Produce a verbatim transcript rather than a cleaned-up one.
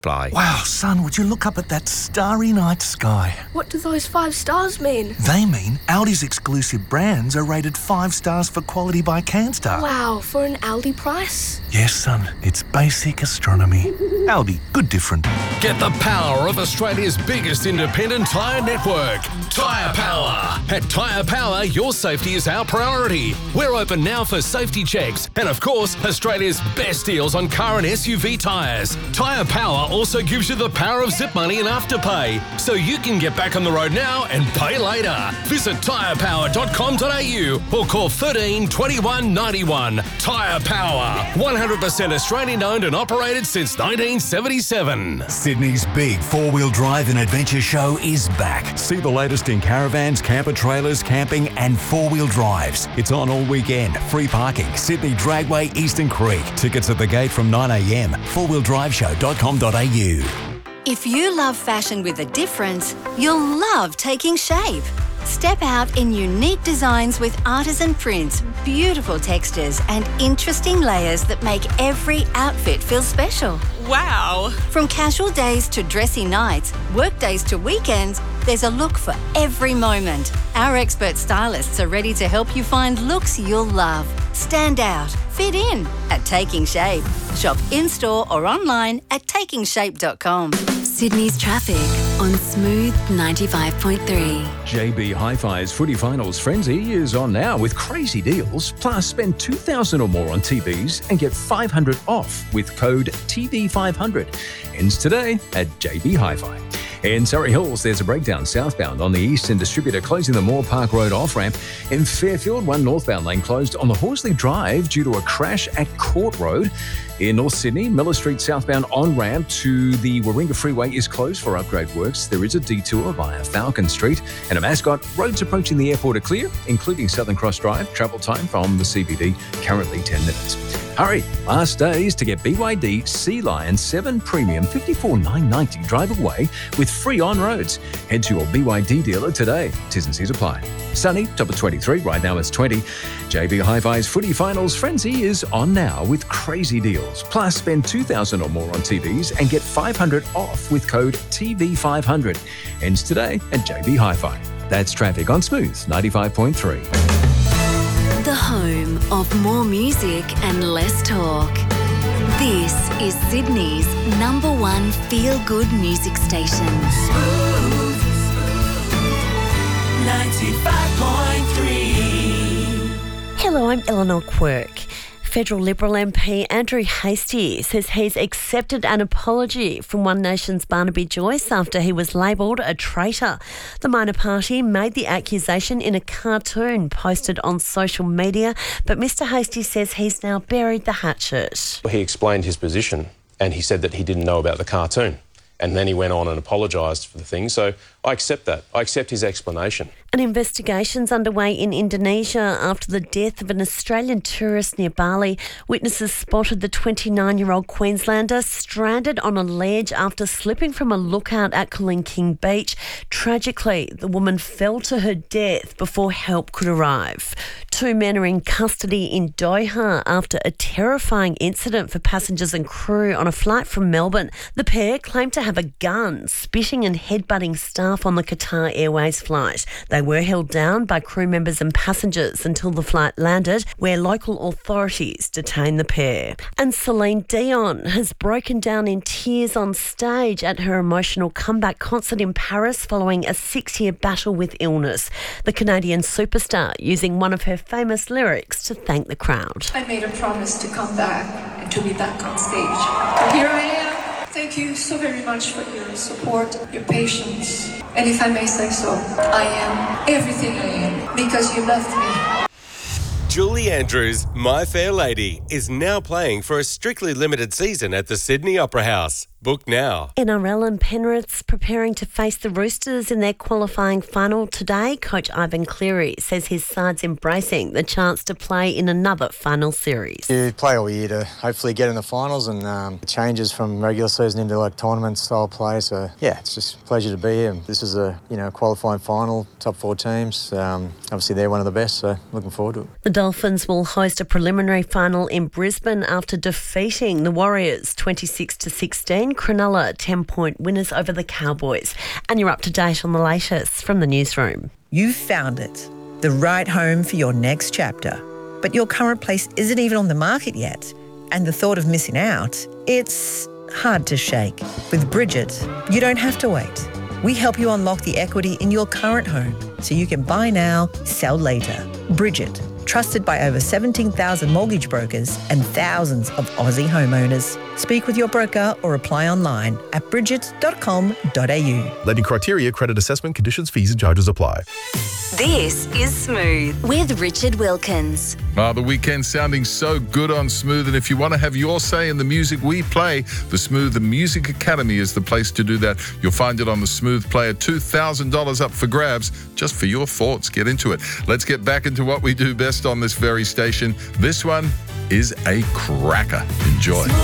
Fly. Wow, son, would you look up at that starry night sky? What do those five stars mean? They mean Audi's exclusive brands are rated five stars for quality by CanStar. Wow, for an Aldi price? Yes, son, it's basic astronomy. Aldi, good different. Get the power of Australia's biggest independent tyre network, Tyre Power. At Tyre Power, your safety is our priority. We're open now for safety checks and, of course, Australia's best deals on car and S U V tyres. Tyre Power also gives you the power of zip money and afterpay, so you can get back on the road now and pay later. Visit tyre power dot com dot a u or call thirteen twenty-one ninety-one. Tyre Power, one hundred percent Australian owned and operated since nineteen seventy-seven. Sydney's big four-wheel drive and adventure show is back. See the latest in caravans, camper trailers, camping and four-wheel drives. It's on all weekend. Free parking. Sydney Dragway, Eastern Creek. Tickets at the gate from nine a m. four wheel drive show dot com dot a u. If you love fashion with a difference, you'll love Taking Shape. Step out in unique designs with artisan prints, beautiful textures and interesting layers that make every outfit feel special. Wow! From casual days to dressy nights, work days to weekends, there's a look for every moment. Our expert stylists are ready to help you find looks you'll love. Stand out, fit in at Taking Shape. Shop in-store or online at taking shape dot com. Sydney's traffic on Smooth ninety-five point three. J B Hi-Fi's Footy Finals Frenzy is on now with crazy deals. Plus, spend two thousand dollars or more on T Vs and get five hundred dollars off with code T V five hundred. Ends today at J B Hi-Fi. In Surrey Hills, there's a breakdown southbound on the Eastern Distributor closing the Moore Park Road off-ramp. In Fairfield, one northbound lane closed on the Horsley Drive due to a crash at Court Road. In North Sydney, Miller Street southbound on-ramp to the Warringah Freeway is closed for upgrade works. There is a detour via Falcon Street. And at Mascot, roads approaching the airport are clear, including Southern Cross Drive. Travel time from the C B D, currently ten minutes. Hurry! Last days to get B Y D Sea Lion seven Premium fifty-four thousand nine hundred ninety dollars drive away with free on-roads. Head to your B Y D dealer today. T's and C's apply. Sunny, top of twenty-three. Right now it's twenty. J B Hi-Fi's Footy Finals Frenzy is on now with crazy deals. Plus, spend two thousand dollars or more on T Vs and get five hundred dollars off with code T V five hundred. Ends today at J B Hi-Fi. That's traffic on Smooth ninety-five point three. The home of more music and less talk. This is Sydney's number one feel-good music station. Smooth ninety-five point three. Hello, I'm Eleanor Quirk. Federal Liberal M P Andrew Hastie says he's accepted an apology from One Nation's Barnaby Joyce after he was labelled a traitor. The minor party made the accusation in a cartoon posted on social media, but Mr Hastie says he's now buried the hatchet. He explained his position and he said that he didn't know about the cartoon. And then he went on and apologised for the thing. So I accept that. I accept his explanation. An investigation's underway in Indonesia after the death of an Australian tourist near Bali. Witnesses spotted the twenty-nine-year-old Queenslander stranded on a ledge after slipping from a lookout at Kulin Beach. Tragically, the woman fell to her death before help could arrive. Two men are in custody in Doha after a terrifying incident for passengers and crew on a flight from Melbourne. The pair claimed to have a gun, spitting and headbutting staff on the Qatar Airways flight. They were held down by crew members and passengers until the flight landed, where local authorities detained the pair. And Celine Dion has broken down in tears on stage at her emotional comeback concert in Paris following a six-year battle with illness. The Canadian superstar using one of her famous lyrics to thank the crowd. I made a promise to come back and to be back on stage. But here I am. Thank you so very much for your support, your patience. And if I may say so, I am everything I am because you loved me. Julie Andrews' My Fair Lady is now playing for a strictly limited season at the Sydney Opera House. Book now. N R L and Penrith's preparing to face the Roosters in their qualifying final today. Coach Ivan Cleary says his side's embracing the chance to play in another final series. You play all year to hopefully get in the finals, and um, it changes from regular season into like tournament style play. So yeah, it's just a pleasure to be here. This is a you know qualifying final, top four teams. Um, obviously they're one of the best, so looking forward to it. The Dolphins will host a preliminary final in Brisbane after defeating the Warriors twenty-six to sixteen. and Cronulla ten-point winners over the Cowboys. And you're up to date on the latest from the newsroom. You've found it, the right home for your next chapter. But your current place isn't even on the market yet. And the thought of missing out, it's hard to shake. With Bridget, you don't have to wait. We help you unlock the equity in your current home so you can buy now, sell later. Bridget, trusted by over seventeen thousand mortgage brokers and thousands of Aussie homeowners. Speak with your broker or apply online at bridget dot com dot a u. Lending criteria, credit assessment, conditions, fees and charges apply. This is Smooth with Richard Wilkins. Ah, the weekend sounding so good on Smooth, and if you want to have your say in the music we play, the Smooth the Music Academy is the place to do that. You'll find it on the Smooth Player, two thousand dollars up for grabs, just for your thoughts. Get into it. Let's get back into what we do best on this very station. This one is a cracker. Enjoy.